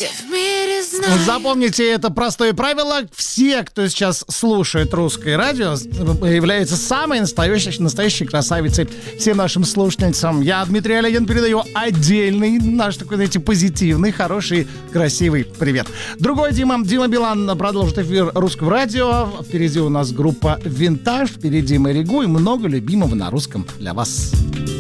Все в мире знают. Запомните это простое правило. Все, кто сейчас слушает русское радио, являются самой настоящей красавицей всем нашим слушательницам. Я, Дмитрий Алягин, передаю отдельный наш такой, знаете, позитивный, хороший, красивый привет. Другой Дима Билан продолжит эфир русского радио. Впереди у нас группа «Винтаж», впереди Мэри Гу и много любимого на русском для вас.